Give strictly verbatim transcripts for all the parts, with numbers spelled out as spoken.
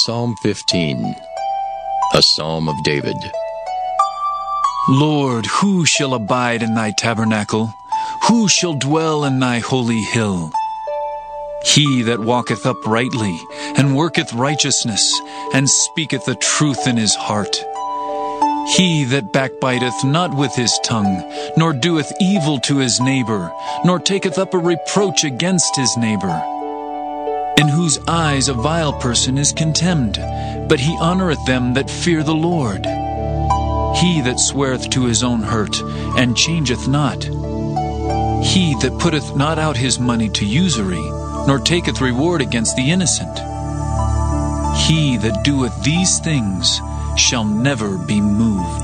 Psalm fifteen, a psalm of David. Lord, who shall abide in thy tabernacle? Who shall dwell in thy holy hill? He that walketh uprightly, and worketh righteousness, and speaketh the truth in his heart. He that backbiteth not with his tongue, nor doeth evil to his neighbor, nor taketh up a reproach against his neighbor. In whose eyes a vile person is contemned, but he honoureth them that fear the Lord. He that sweareth to his own hurt, and changeth not. He that putteth not out his money to usury, nor taketh reward against the innocent. He that doeth these things shall never be moved.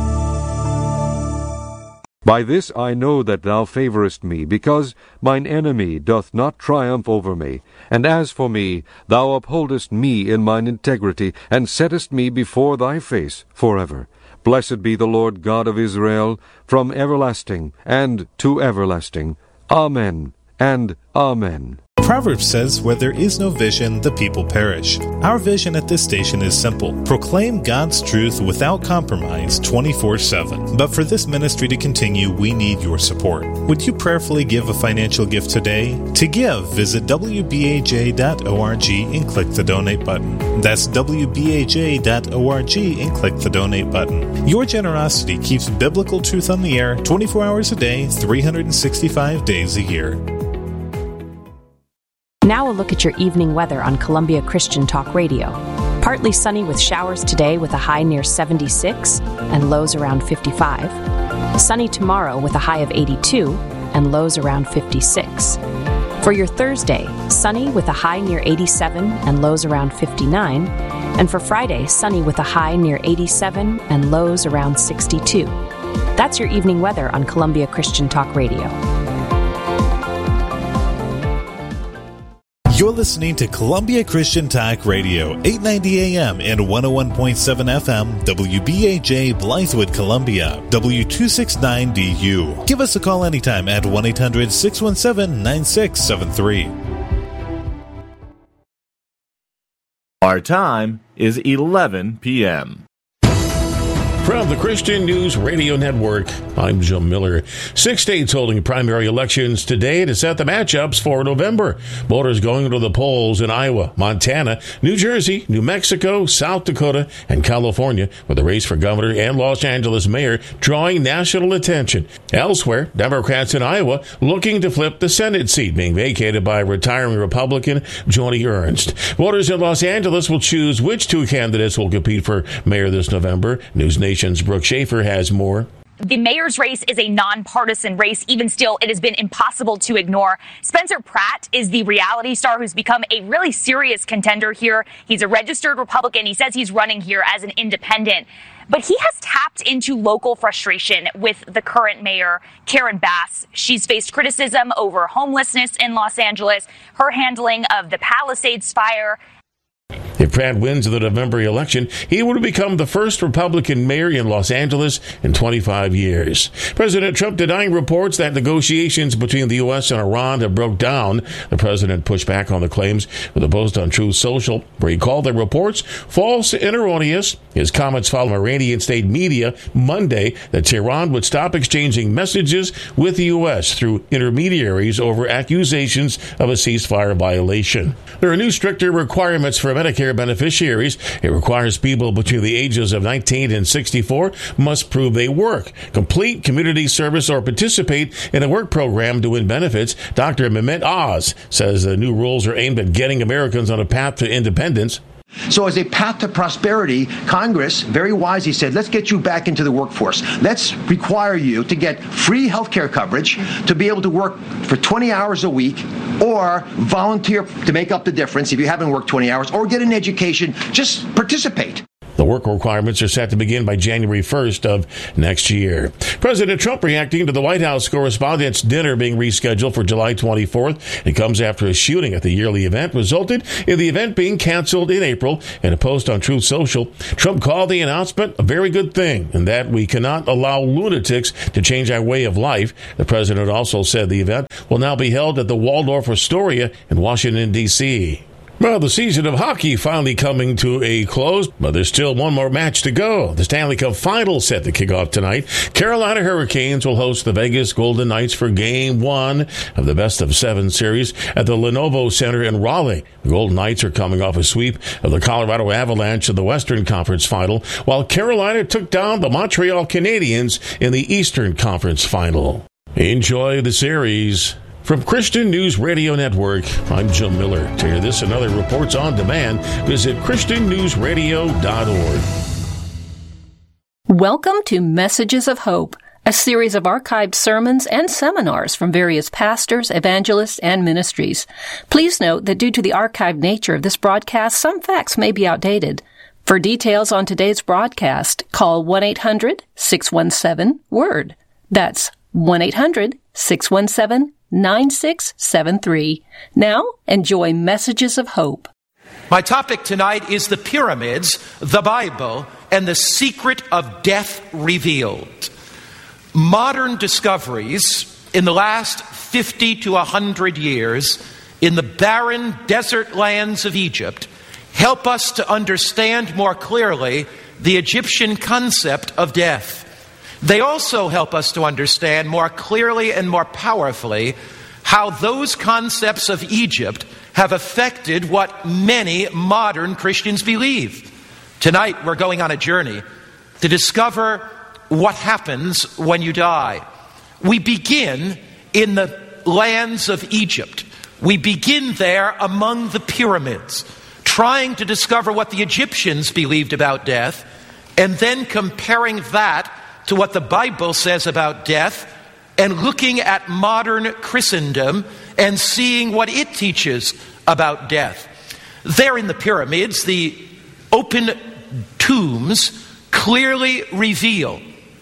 By this I know that thou favourest me, because mine enemy doth not triumph over me. And as for me, thou upholdest me in mine integrity, and settest me before thy face forever. Blessed be the Lord God of Israel, from everlasting and to everlasting. Amen and Amen. Proverbs says, where there is no vision, the people perish. Our vision at this station is simple. Proclaim God's truth without compromise twenty-four seven. But for this ministry to continue, we need your support. Would you prayerfully give a financial gift today? To give, visit w b a j dot org and click the donate button. That's w b a j dot org and click the donate button. Your generosity keeps biblical truth on the air twenty-four hours a day, three hundred sixty-five days a year. Now a look at your evening weather on Columbia Christian Talk Radio. Partly sunny with showers today with a high near seventy-six and lows around fifty-five. Sunny tomorrow with a high of eighty-two and lows around fifty-six. For your Thursday, sunny with a high near eighty-seven and lows around fifty-nine. And for Friday, sunny with a high near eighty-seven and lows around sixty-two. That's your evening weather on Columbia Christian Talk Radio. You're listening to Columbia Christian Talk Radio, eight ninety A M and one oh one point seven F M, W B A J, Blythewood, Columbia, W two sixty-nine D U. Give us a call anytime at one eight hundred six one seven nine six seven three. Our time is eleven p.m. From the Christian News Radio Network, I'm Joe Miller. Six states holding primary elections today to set the matchups for November. Voters going to the polls in Iowa, Montana, New Jersey, New Mexico, South Dakota, and California, with the race for governor and Los Angeles mayor drawing national attention. Elsewhere, Democrats in Iowa looking to flip the Senate seat being vacated by retiring Republican Joni Ernst. Voters in Los Angeles will choose which two candidates will compete for mayor this November. News Nation's Brooke Schaefer has more. The mayor's race is a nonpartisan race. Even still, it has been impossible to ignore. Spencer Pratt is the reality star who's become a really serious contender here. He's a registered Republican. He says he's running here as an independent. But he has tapped into local frustration with the current mayor, Karen Bass. She's faced criticism over homelessness in Los Angeles, her handling of the Palisades fire. If Pratt wins the November election, he would become the first Republican mayor in Los Angeles in twenty-five years. President Trump denying reports that negotiations between the U S and Iran have broke down. The president pushed back on the claims with a post on Truth Social, where he called the reports false and erroneous. His comments follow Iranian state media Monday that Tehran would stop exchanging messages with the U S through intermediaries over accusations of a ceasefire violation. There are new stricter requirements for Medicare beneficiaries. It requires people between the ages of nineteen and sixty-four must prove they work, complete community service, or participate in a work program to win benefits. Doctor Mehmet Oz says the new rules are aimed at getting Americans on a path to independence. So as a path to prosperity, Congress very wisely said, let's get you back into the workforce. Let's require you to get free health care coverage, to be able to work for twenty hours a week, or volunteer to make up the difference if you haven't worked twenty hours, or get an education. Just participate. The work requirements are set to begin by January first of next year. President Trump reacting to the White House Correspondents' Dinner being rescheduled for July twenty-fourth. It comes after a shooting at the yearly event resulted in the event being canceled in April. In a post on Truth Social, Trump called the announcement a very good thing, and that we cannot allow lunatics to change our way of life. The president also said the event will now be held at the Waldorf Astoria in Washington, D C Well, the season of hockey finally coming to a close, but there's still one more match to go. The Stanley Cup Finals set to kick off tonight. Carolina Hurricanes will host the Vegas Golden Knights for Game one of the Best of Seven series at the Lenovo Center in Raleigh. The Golden Knights are coming off a sweep of the Colorado Avalanche in the Western Conference Final, while Carolina took down the Montreal Canadiens in the Eastern Conference Final. Enjoy the series. From Christian News Radio Network, I'm Jim Miller. To hear this and other reports on demand, visit christian news radio dot org. Welcome to Messages of Hope, a series of archived sermons and seminars from various pastors, evangelists, and ministries. Please note that due to the archived nature of this broadcast, some facts may be outdated. For details on today's broadcast, call one eight hundred six one seven WORD. That's one eight hundred six one seven nine six seven three. Now, enjoy Messages of Hope. My topic tonight is the pyramids, the Bible, and the secret of death revealed. Modern discoveries in the last fifty to one hundred years in the barren desert lands of Egypt help us to understand more clearly the Egyptian concept of death. They also help us to understand more clearly and more powerfully how those concepts of Egypt have affected what many modern Christians believe. Tonight, we're going on a journey to discover what happens when you die. We begin in the lands of Egypt. We begin there among the pyramids, trying to discover what the Egyptians believed about death, and then comparing that to what the Bible says about death, and looking at modern Christendom and seeing what it teaches about death. There in the pyramids, the open tombs clearly reveal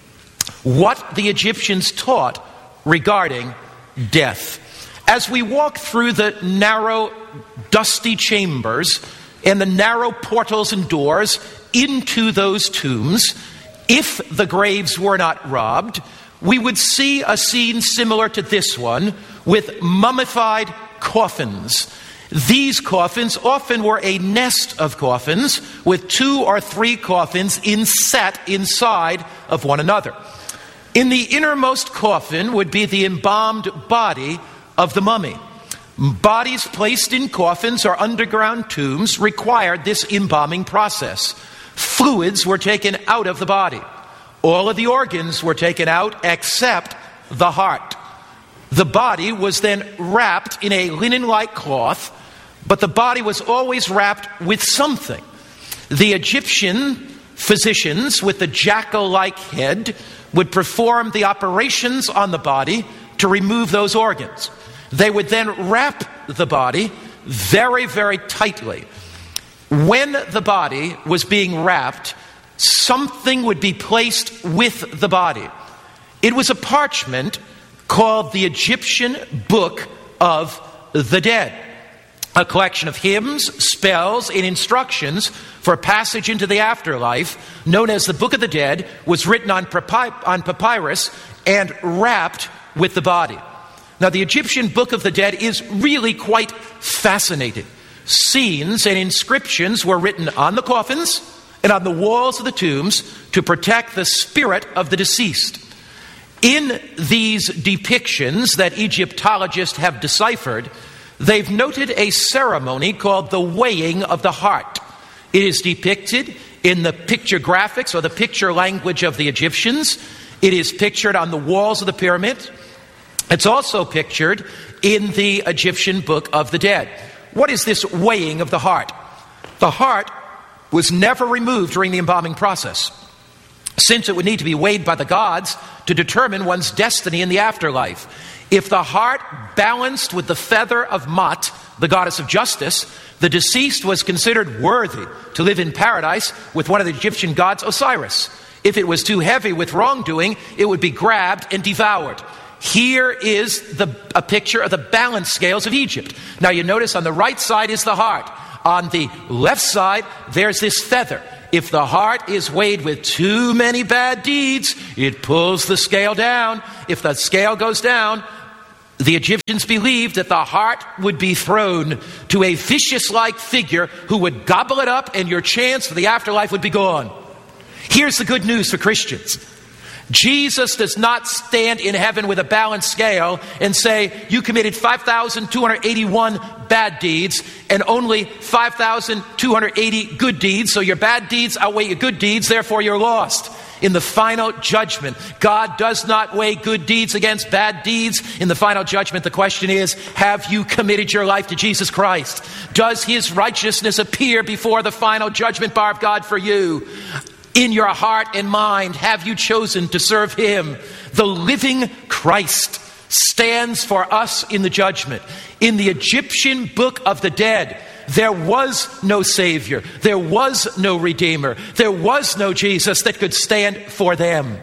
what the Egyptians taught regarding death. As we walk through the narrow, dusty chambers and the narrow portals and doors into those tombs, if the graves were not robbed, we would see a scene similar to this one with mummified coffins. These coffins often were a nest of coffins with two or three coffins inset inside of one another. In the innermost coffin would be the embalmed body of the mummy. Bodies placed in coffins or underground tombs required this embalming process. Fluids were taken out of the body. All of the organs were taken out except the heart. The body was then wrapped in a linen-like cloth, but the body was always wrapped with something. The Egyptian physicians with the jackal-like head would perform the operations on the body to remove those organs. They would then wrap the body very, very tightly. When the body was being wrapped, something would be placed with the body. It was a parchment called the Egyptian Book of the Dead, a collection of hymns, spells, and instructions for passage into the afterlife, known as the Book of the Dead, was written on papyrus and wrapped with the body. Now, the Egyptian Book of the Dead is really quite fascinating. Scenes and inscriptions were written on the coffins and on the walls of the tombs to protect the spirit of the deceased. In these depictions that Egyptologists have deciphered, they've noted a ceremony called the weighing of the heart. It is depicted in the picture graphics or the picture language of the Egyptians. It is pictured on the walls of the pyramid. It's also pictured in the Egyptian Book of the Dead. What is this weighing of the heart? The heart was never removed during the embalming process, since it would need to be weighed by the gods to determine one's destiny in the afterlife. If the heart balanced with the feather of Ma'at, the goddess of justice, the deceased was considered worthy to live in paradise with one of the Egyptian gods, Osiris. If it was too heavy with wrongdoing, it would be grabbed and devoured. Here is the, a picture of the balance scales of Egypt. Now you notice on the right side is the heart. On the left side, there's this feather. If the heart is weighed with too many bad deeds, it pulls the scale down. If the scale goes down, The Egyptians believed that the heart would be thrown to a vicious-like figure who would gobble it up and your chance for the afterlife would be gone. Here's the good news for Christians. Jesus does not stand in heaven with a balanced scale and say, you committed five thousand two hundred eighty-one bad deeds and only five thousand two hundred eighty good deeds, so your bad deeds outweigh your good deeds, therefore you're lost. In the final judgment, God does not weigh good deeds against bad deeds. In the final judgment, the question is, have you committed your life to Jesus Christ? Does his righteousness appear before the final judgment bar of God for you? In your heart and mind, have you chosen to serve him? The living Christ stands for us in the judgment. In the Egyptian book of the dead, there was no Savior. There was no Redeemer. There was no Jesus that could stand for them.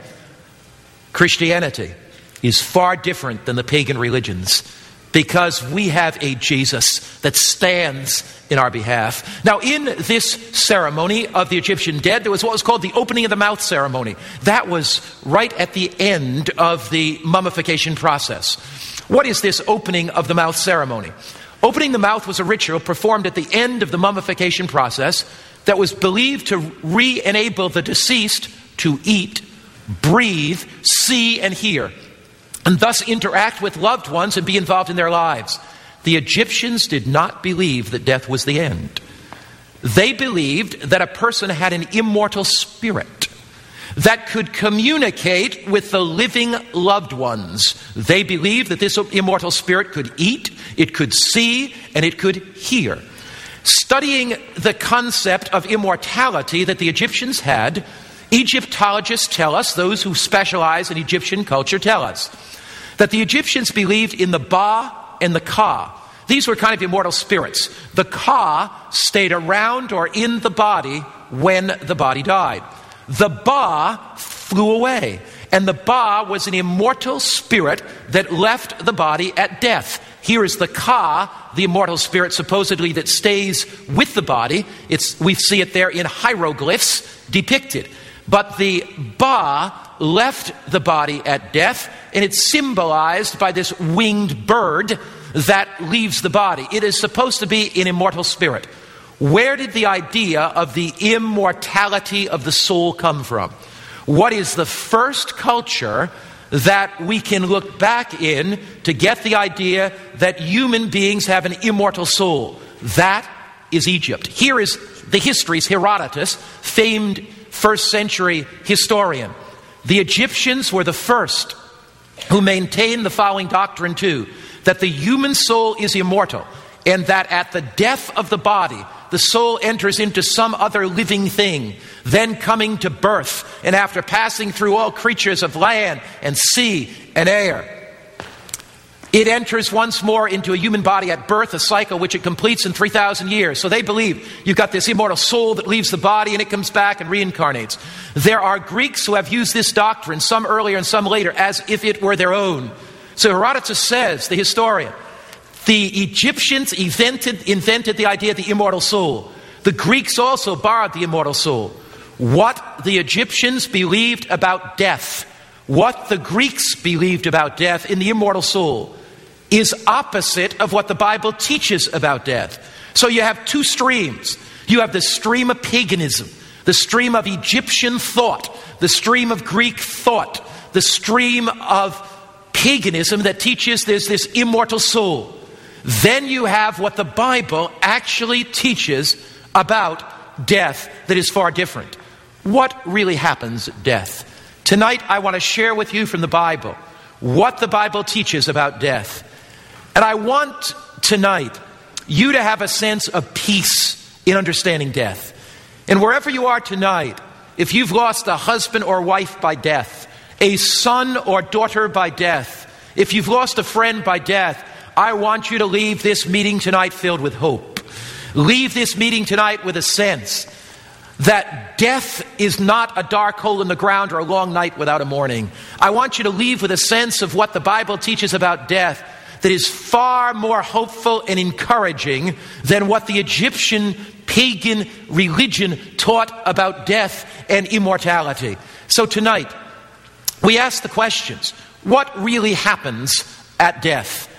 Christianity is far different than the pagan religions because we have a Jesus that stands in our behalf. Now, in this ceremony of the Egyptian dead, there was what was called the opening of the mouth ceremony. That was right at the end of the mummification process. What is this opening of the mouth ceremony? Opening the mouth was a ritual performed at the end of the mummification process that was believed to re-enable the deceased to eat, breathe, see, and hear, and thus interact with loved ones and be involved in their lives. The Egyptians did not believe that death was the end. They believed that a person had an immortal spirit that could communicate with the living loved ones. They believed that this immortal spirit could eat, it could see, and it could hear. Studying the concept of immortality that the Egyptians had, Egyptologists tell us, those who specialize in Egyptian culture tell us, that the Egyptians believed in the Ba and the Ka. These were kind of immortal spirits. The Ka stayed around or in the body when the body died. The Ba flew away, and the Ba was an immortal spirit that left the body at death. Here is the Ka, the immortal spirit supposedly that stays with the body. It's, we see it there in hieroglyphs depicted. But the Ba left the body at death, and it's symbolized by this winged bird that leaves the body. It is supposed to be an immortal spirit. Where did the idea of the immortality of the soul come from? What is the first culture that we can look back in to get the idea that human beings have an immortal soul? That is Egypt. Here is the histories, Herodotus, famed first century historian. The Egyptians were the first who maintained the following doctrine too, that the human soul is immortal, and that at the death of the body, the soul enters into some other living thing, then coming to birth, and after passing through all creatures of land and sea and air, it enters once more into a human body at birth, a cycle which it completes in three thousand years. So they believe you've got this immortal soul that leaves the body and it comes back and reincarnates. There are Greeks who have used this doctrine, some earlier and some later, as if it were their own. So Herodotus says, the historian, the Egyptians invented, invented the idea of the immortal soul. The Greeks also borrowed the immortal soul. What the Egyptians believed about death, what the Greeks believed about death in the immortal soul, is opposite of what the Bible teaches about death. So you have two streams. You have the stream of paganism, the stream of Egyptian thought, the stream of Greek thought, the stream of paganism that teaches there's this immortal soul. Then you have what the Bible actually teaches about death that is far different. What really happens at death? Tonight I want to share with you from the Bible what the Bible teaches about death. And I want tonight you to have a sense of peace in understanding death. And wherever you are tonight, if you've lost a husband or wife by death, a son or daughter by death, if you've lost a friend by death, I want you to leave this meeting tonight filled with hope. Leave this meeting tonight with a sense that death is not a dark hole in the ground or a long night without a morning. I want you to leave with a sense of what the Bible teaches about death that is far more hopeful and encouraging than what the Egyptian pagan religion taught about death and immortality. So tonight, we ask the questions, what really happens at death.